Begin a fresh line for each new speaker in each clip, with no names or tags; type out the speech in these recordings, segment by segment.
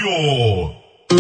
Radio.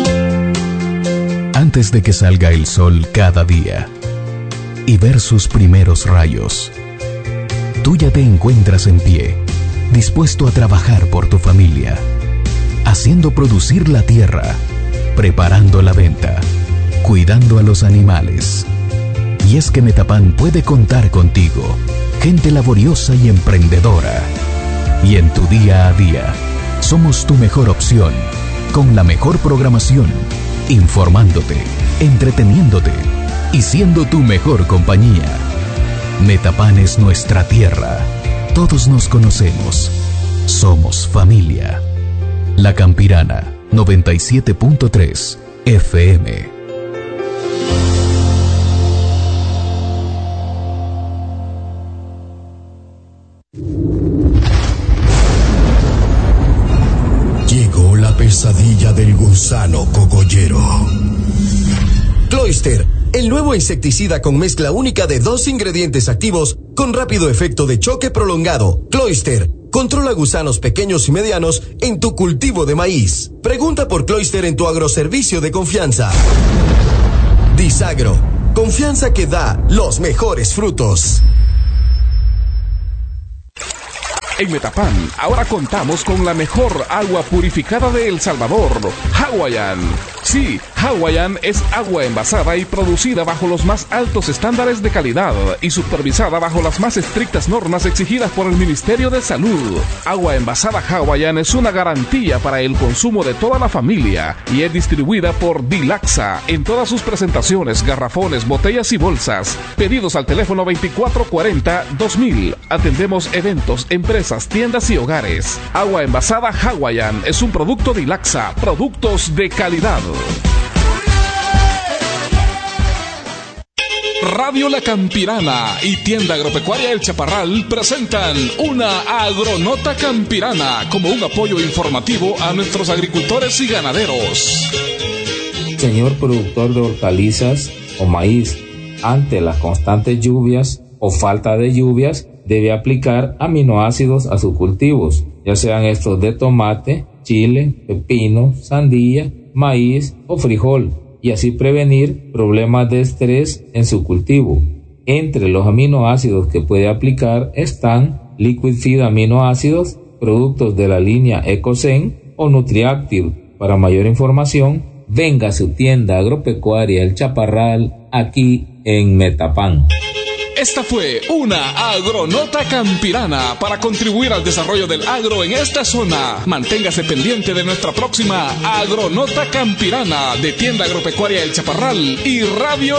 Antes de que salga el sol cada día y ver sus primeros rayos, tú ya te encuentras en pie, dispuesto a trabajar por tu familia, haciendo producir la tierra, preparando la venta, cuidando a los animales. Y es que Metapan puede contar contigo, gente laboriosa y emprendedora. Y en tu día a día, somos tu mejor opción, con la mejor programación, informándote, entreteniéndote y siendo tu mejor compañía. Metapan es nuestra tierra. Todos nos conocemos. Somos familia. La Campirana, 97.3 FM.
Llegó la pesadilla del gusano cogollero.
Cloyster, el nuevo insecticida con mezcla única de 2 ingredientes activos con rápido efecto de choque prolongado. Cloyster controla gusanos pequeños y medianos en tu cultivo de maíz. Pregunta por Cloyster en tu agroservicio de confianza. Disagro, confianza que da los mejores frutos.
En Metapan, ahora contamos con la mejor agua purificada de El Salvador, Hawaiian. Sí, Hawaiian es agua envasada y producida bajo los más altos estándares de calidad y supervisada bajo las más estrictas normas exigidas por el Ministerio de Salud. Agua envasada Hawaiian es una garantía para el consumo de toda la familia y es distribuida por Dilaxa en todas sus presentaciones, garrafones, botellas y bolsas. Pedidos al teléfono 2440-2000. Atendemos eventos, empresas, tiendas y hogares. Agua envasada Hawaiian es un producto Dilaxa, productos de calidad. Radio La Campirana y Tienda Agropecuaria El Chaparral presentan una Agronota Campirana como un apoyo informativo a nuestros agricultores y ganaderos.
Señor productor de hortalizas o maíz, ante las constantes lluvias o falta de lluvias, debe aplicar aminoácidos a sus cultivos, ya sean estos de tomate, chile, pepino, sandía, maíz o frijol, y así prevenir problemas de estrés en su cultivo. Entre los aminoácidos que puede aplicar están Liquid Feed aminoácidos, productos de la línea Ecosen o Nutriactive. Para mayor información, venga a su tienda agropecuaria El Chaparral, aquí en Metapan.
Esta fue una Agronota Campirana para contribuir al desarrollo del agro en esta zona. Manténgase pendiente de nuestra próxima Agronota Campirana de Tienda Agropecuaria El Chaparral y Radio